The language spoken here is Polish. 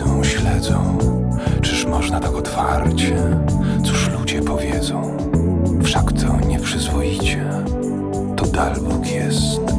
widzą, śledzą. Czyż można tak otwarcie? Cóż ludzie powiedzą? Wszak to nieprzyzwoicie. To Dalbóg jest